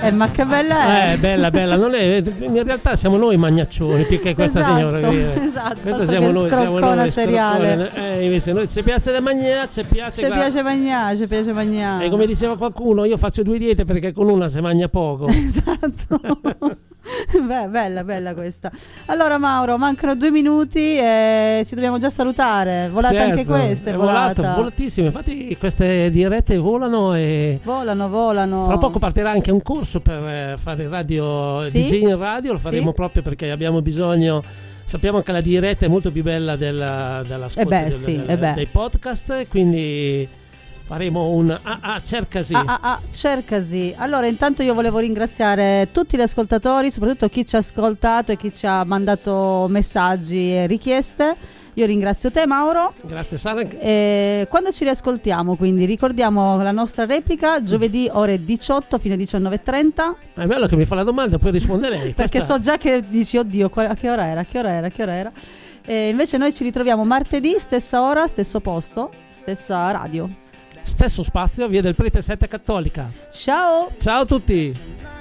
Ma che bella è! Bella. Non è, in realtà siamo noi magnaccioni più che questa signora. Esatto. Questa siamo noi, scroccona seriale. Invece noi ci piace da mangiare, ci piace mangiare. E come diceva qualcuno, io faccio 2 diete perché con una si mangia poco. Esatto. Beh, bella questa. Allora Mauro, mancano 2 minuti e ci dobbiamo già salutare. Volate anche queste, volatissime. Infatti queste dirette volano. Volano. Fra poco partirà anche un corso per fare radio, DJ in radio. Lo faremo proprio perché abbiamo bisogno. Sappiamo che la diretta è molto più bella dell'ascolto dei podcast, quindi faremo un cercasi. Allora intanto io volevo ringraziare tutti gli ascoltatori, soprattutto chi ci ha ascoltato e chi ci ha mandato messaggi e richieste. Io ringrazio te Mauro. Grazie Sara. Quando ci riascoltiamo, quindi ricordiamo la nostra replica giovedì ore 18 fino alle 19:30. È bello che mi fa la domanda, poi risponde lei. Perché so già che dici oddio a che ora era. Invece noi ci ritroviamo martedì, stessa ora, stesso posto, stessa radio. Stesso spazio, via del Prete 7 Cattolica. Ciao a tutti.